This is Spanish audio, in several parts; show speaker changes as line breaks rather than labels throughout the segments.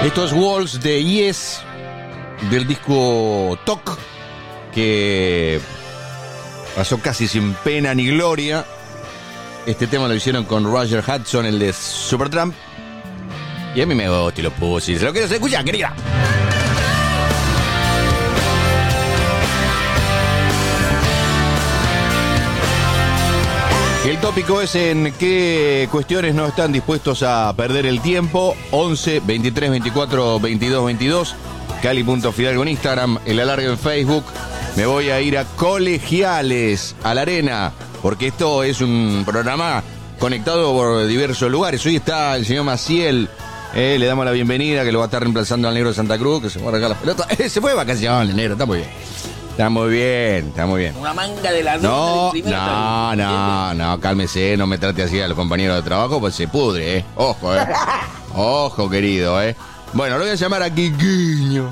Esto es Walls de Yes, del disco Talk, que pasó casi sin pena ni gloria. Este tema lo hicieron con Roger Hudson, el de Supertramp. Y a mí me gusta y lo puse. ¿Se lo quieres escuchar, querida? El tópico es en qué cuestiones no están dispuestos a perder el tiempo. 11 23 24 22 22. Cali.Fidalgo en Instagram, el alargue en Facebook. Me voy a ir a Colegiales, a la arena, porque esto es un programa conectado por diversos lugares. Hoy está el señor Maciel. Le damos la bienvenida, que lo va a estar reemplazando al negro de Santa Cruz, que se va a arrancar las pelotas. Se fue de vacaciones, el negro, está muy bien. Está muy bien, está muy bien.
Una manga de la
No, cálmese, no me trate así a los compañeros de trabajo, pues se pudre, Ojo, Ojo, querido, Bueno, lo voy a llamar a Quiquiño.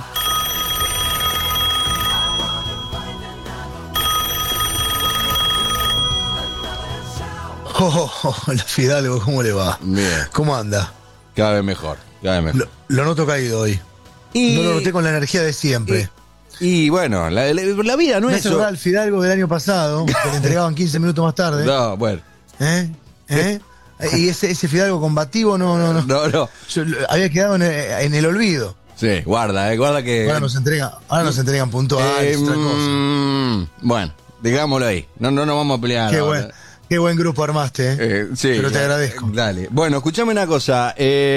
La Fidalgo, ¿cómo le va?
Bien.
¿Cómo anda?
Cada vez mejor, cada vez mejor.
Lo noto caído hoy. No lo noté con la energía de siempre.
Y bueno, la vida no
me
es eso.
Me hace el Fidalgo del año pasado, que le entregaban 15 minutos más tarde.
No, bueno.
Y ese Fidalgo combativo no. Yo había quedado en el olvido.
Sí, guarda que...
Ahora nos entregan puntuales, otra cosa.
Bueno, digámoslo ahí. No nos vamos a pelear.
Qué buen grupo armaste,
sí,
pero te agradezco.
Dale. Bueno, escuchame una cosa.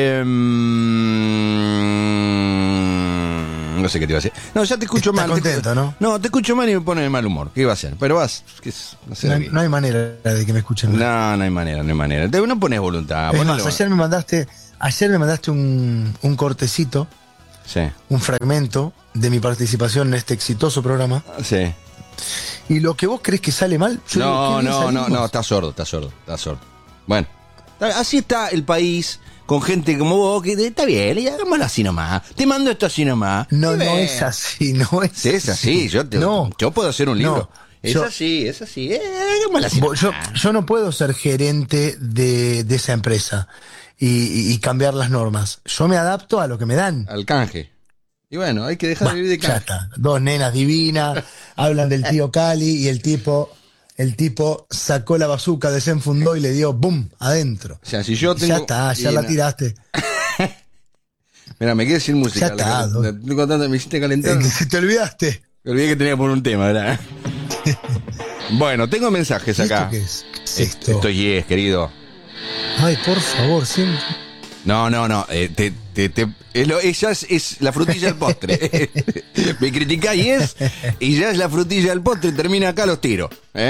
No sé qué te iba a decir. No, ya te escucho mal.
Estás contento, ¿no?
No, te escucho mal y me pone de mal humor. ¿Qué iba a hacer? Pero
no hay manera de que me escuchen mal.
No hay manera. No pones voluntad.
Es más, ayer me mandaste un cortecito.
Sí.
Un fragmento de mi participación en este exitoso programa.
Sí.
Y lo que vos crees que sale mal,
no, está sordo. Bueno, así está el país, con gente como vos, que está bien, y hagámoslo así nomás. Te mando esto así nomás.
No es así,
es así. Yo puedo hacer un libro. Es así. Hagámoslo así nomás.
Yo no puedo ser gerente de esa empresa y cambiar las normas. Yo me adapto a lo que me dan.
Al canje. Y bueno, hay que dejar de vivir de canje.
Ya está. Dos nenas divinas, hablan del tío Cali y el tipo sacó la bazuca, desenfundó y le dio ¡bum! Adentro.
O sea, si yo tengo...
Ya está, ya la tiraste.
Mira, me quedé sin música.
Ya está.
Me hiciste calentar.
¿Te olvidaste?
Me olvidé que tenía que poner un tema, ¿verdad? Bueno, tengo mensajes acá.
¿Qué es esto?
Esto es Yes, querido.
Ay, por favor, siempre.
No. Ella es la frutilla del postre. Me criticás y ya es la frutilla del postre. Termina acá los tiros.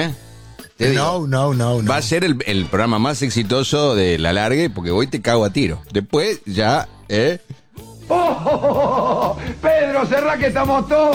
No.
Va a ser el programa más exitoso de la largue porque hoy te cago a tiro. Después ya,
Pedro, cerrá que estamos todos.